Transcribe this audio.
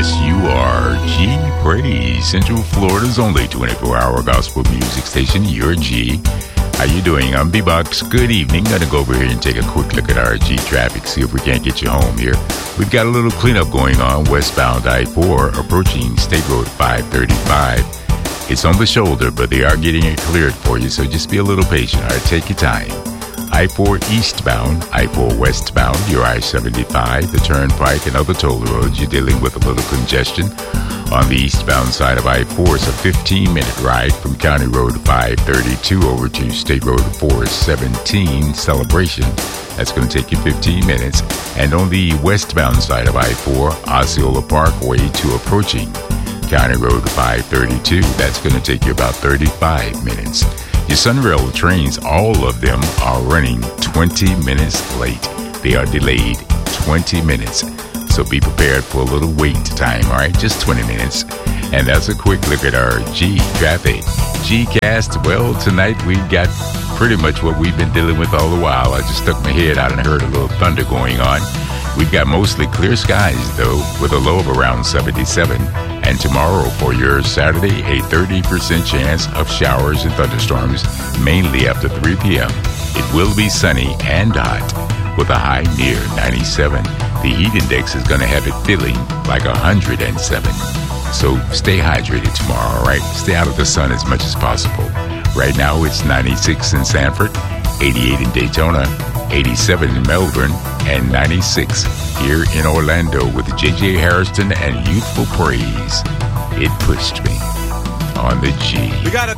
Yes, you are. G Praise, Central Florida's only 24-hour gospel music station. You're G. How you doing? I'm B-Box. Good evening. Gonna go over here and take a quick look at our G traffic, see if we can't get you home here. We've got a little cleanup going on westbound I-4 approaching State Road 535. It's on the shoulder, but they are getting it cleared for you, so just be a little patient. All right, take your time. I-4 eastbound, I-4 westbound, your I-75, the Turnpike, and other toll roads, you're dealing with a little congestion. On the eastbound side of I-4, it's a 15-minute ride from County Road 532 over to State Road 417 Celebration. That's going to take you 15 minutes. And on the westbound side of I-4, Osceola Parkway to approaching County Road 532, that's going to take you about 35 minutes. Your Sunrail trains, all of them are running 20 minutes late. They are delayed 20 minutes. So be prepared for a little wait time, all right? Just 20 minutes. And that's a quick look at our G traffic. G-Cast, well, tonight we got pretty much what we've been dealing with all the while. I just stuck my head out and heard a little thunder going on. We've got mostly clear skies, though, with a low of around 77. And tomorrow, for your Saturday, a 30% chance of showers and thunderstorms, mainly after 3 p.m. It will be sunny and hot, with a high near 97. The heat index is going to have it feeling like 107. So stay hydrated tomorrow, all right? Stay out of the sun as much as possible. Right now, it's 96 in Sanford, 88 in Daytona, 87 in Melbourne, and 96 here in Orlando with J.J. Harrison and Youthful Praise. It pushed me on the G.